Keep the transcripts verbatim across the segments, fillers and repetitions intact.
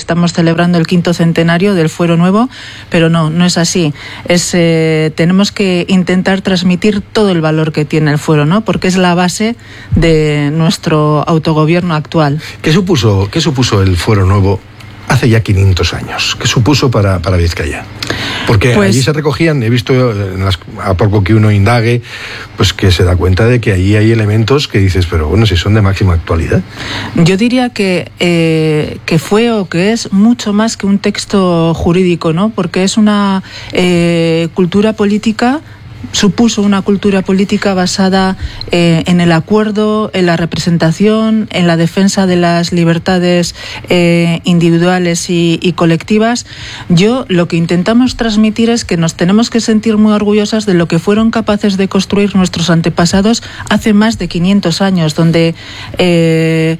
estamos celebrando el quinto centenario del Fuero Nuevo, pero no, no es así. Es, eh, tenemos que intentar transmitir todo el valor que tiene el fuero, ¿no? Porque es la base de nuestro autogobierno actual. ¿Qué supuso, qué supuso el Fuero Nuevo hace ya quinientos años? ¿Qué supuso para, para Vizcaya? Porque pues, allí se recogían, he visto en las, a poco que uno indague, pues que se da cuenta de que allí hay elementos que dices, pero bueno, si son de máxima actualidad. Yo diría que, eh, que fue o que es mucho más que un texto jurídico, ¿no? Porque es una eh, cultura política. Supuso una cultura política basada eh, en el acuerdo, en la representación, en la defensa de las libertades eh, individuales y, y colectivas. Yo lo que intentamos transmitir es que nos tenemos que sentir muy orgullosas de lo que fueron capaces de construir nuestros antepasados hace más de quinientos años, donde eh,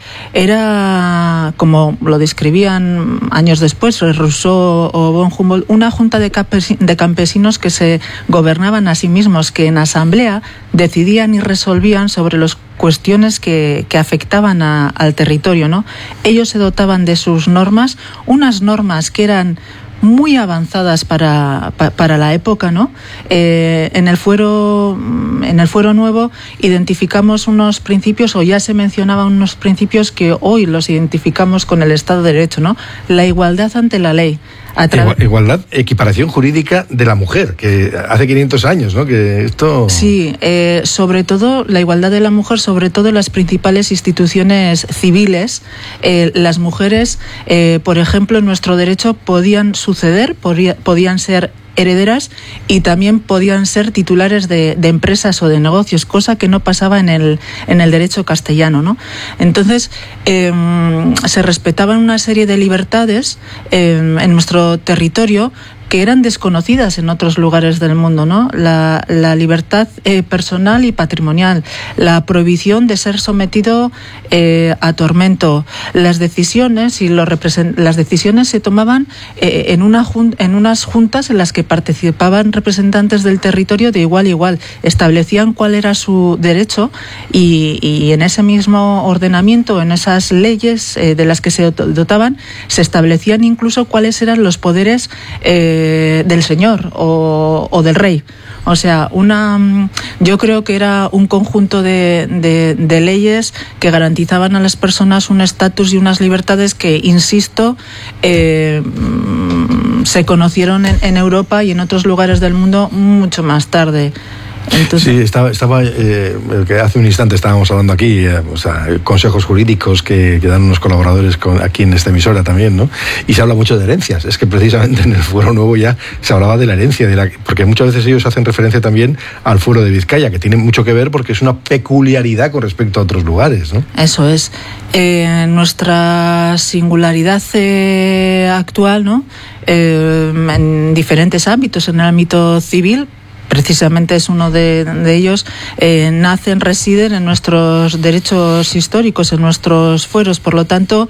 era, como lo describían años después, Rousseau o von Humboldt, una junta de, campes, de campesinos que se gobernaban a sí mismos, que en asamblea decidían y resolvían sobre las cuestiones que, que afectaban a, al territorio, ¿no? Ellos se dotaban de sus normas, unas normas que eran muy avanzadas para, para, para la época, ¿no? Eh, en el fuero, en el Fuero Nuevo identificamos unos principios, o ya se mencionaban unos principios que hoy los identificamos con el Estado de Derecho, ¿no? La igualdad ante la ley. Igual, igualdad, equiparación jurídica de la mujer, que hace quinientos años, ¿no? Que esto... Sí, eh, sobre todo la igualdad de la mujer, sobre todo en las principales instituciones civiles. Eh, las mujeres, eh, por ejemplo, en nuestro derecho podían suceder, podía, podían ser herederas y también podían ser titulares de, de empresas o de negocios, cosa que no pasaba en el, en el derecho castellano, ¿no? Entonces, eh, se respetaban una serie de libertades eh, en nuestro territorio que eran desconocidas en otros lugares del mundo, ¿no? La, la libertad eh, personal y patrimonial, la prohibición de ser sometido eh, a tormento, las decisiones y los represent- las decisiones se tomaban eh, en una jun- en unas juntas en las que participaban representantes del territorio de igual a igual, establecían cuál era su derecho y, y en ese mismo ordenamiento, en esas leyes eh, de las que se dotaban, se establecían incluso cuáles eran los poderes eh, del señor o, o del rey. O sea, una, yo creo que era un conjunto de, de, de leyes que garantizaban a las personas un estatus y unas libertades que, insisto, eh, se conocieron en, en Europa y en otros lugares del mundo mucho más tarde. Entonces... Sí, estaba, estaba eh, que hace un instante estábamos hablando aquí, eh, o sea, consejos jurídicos que, que dan unos colaboradores con, aquí en esta emisora también, ¿no? Y se habla mucho de herencias. Es que precisamente en el Fuero Nuevo ya se hablaba de la herencia, de la, porque muchas veces ellos hacen referencia también al Fuero de Vizcaya, que tiene mucho que ver porque es una peculiaridad con respecto a otros lugares, ¿no? Eso es. Eh, nuestra singularidad eh, actual, ¿no? Eh, en diferentes ámbitos, en el ámbito civil, precisamente es uno de, de ellos, eh, nacen, residen en nuestros derechos históricos, en nuestros fueros. Por lo tanto,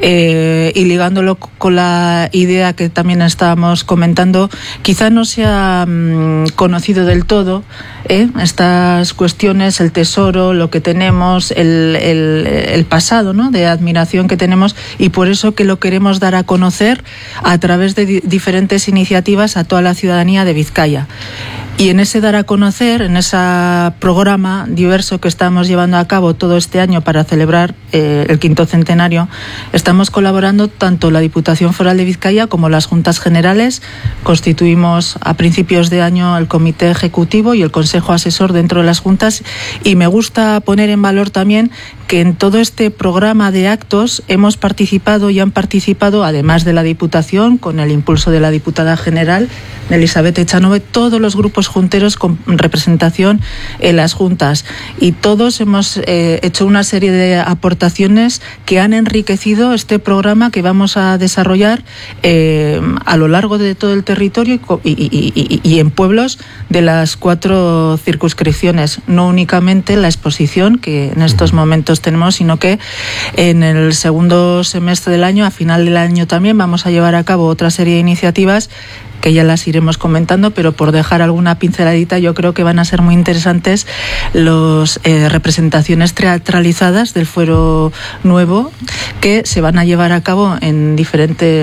eh, y ligándolo con la idea que también estábamos comentando, quizá no se ha mmm, conocido del todo eh, estas cuestiones, el tesoro, lo que tenemos, el, el, el pasado, ¿no?, de admiración que tenemos, y por eso que lo queremos dar a conocer a través de di- diferentes iniciativas a toda la ciudadanía de Vizcaya. Y en ese dar a conocer, en ese programa diverso que estamos llevando a cabo todo este año para celebrar eh, el quinto centenario, estamos colaborando tanto la Diputación Foral de Vizcaya como las Juntas Generales. Constituimos a principios de año el Comité Ejecutivo y el Consejo Asesor dentro de las Juntas, y me gusta poner en valor también que en todo este programa de actos hemos participado y han participado, además de la Diputación, con el impulso de la Diputada General, de Elizabeth Echanove, todos los grupos junteros con representación en las juntas, y todos hemos eh, hecho una serie de aportaciones que han enriquecido este programa que vamos a desarrollar eh, a lo largo de todo el territorio y, y, y, y en pueblos de las cuatro circunscripciones, no únicamente la exposición que en estos momentos tenemos, sino que en el segundo semestre del año, a final del año también, vamos a llevar a cabo otra serie de iniciativas que ya las iremos comentando, pero por dejar alguna pinceladita, yo creo que van a ser muy interesantes las eh, representaciones teatralizadas del Fuero Nuevo que se van a llevar a cabo en diferentes